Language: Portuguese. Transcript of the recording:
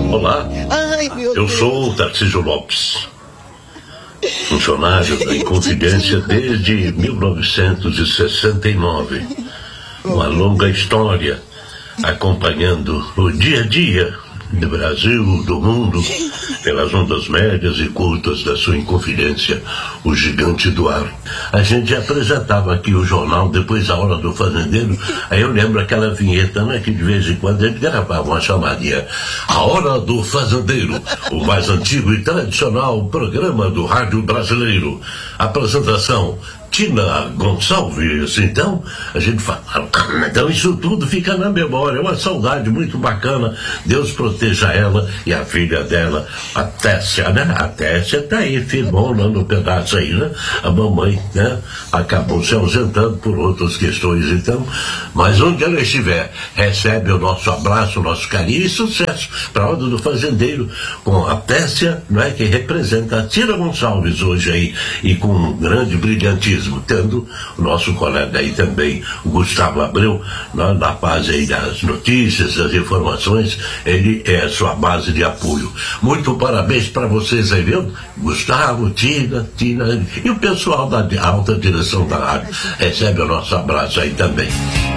Olá, eu sou o Tarcísio Lopes, funcionário da Inconfidência desde 1969. Uma longa história acompanhando o dia a dia do Brasil, do mundo, pelas ondas médias e curtas da sua Inconfidência, o gigante do ar. A gente apresentava aqui o jornal depois da Hora do Fazendeiro. Aí eu lembro aquela vinheta, né, que de vez em quando a gente gravava uma chamadinha. A Hora do Fazendeiro, o mais antigo e tradicional programa do rádio brasileiro. Apresentação: Tina Gonçalves. Então, a gente fala, então isso tudo fica na memória, é uma saudade muito bacana. Deus proteja ela e a filha dela, a Tessia, né? A Tessia tá aí, firmona no pedaço aí, né? A mamãe, né? Acabou se ausentando por outras questões, então, mas onde ela estiver, recebe o nosso abraço, o nosso carinho e sucesso para a Hora do Fazendeiro, com a Tessia, não é, que representa a Tina Gonçalves hoje aí, e com um grande brilhantismo, tendo o nosso colega aí também, o Gustavo Abreu, na base aí das notícias, das informações. Ele é a sua base de apoio. Muito parabéns para vocês aí, viu? Gustavo, Tina, e o pessoal da alta direção da rádio recebe o nosso abraço aí também.